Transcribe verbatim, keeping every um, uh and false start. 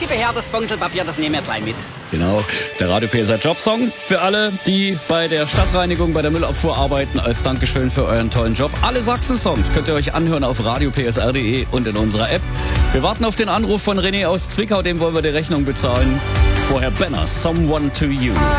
unbeheertes Bongselpapier, das nehmen wir gleich mit. Genau, der Radio P S R Jobsong für alle, die bei der Stadtreinigung, bei der Müllabfuhr arbeiten, als Dankeschön für euren tollen Job. Alle Sachsen-Songs könnt ihr euch anhören auf radio p s r punkt d e und in unserer App. Wir warten auf den Anruf von René aus Zwickau, dem wollen wir die Rechnung bezahlen. Vorher Benner, Someone to You.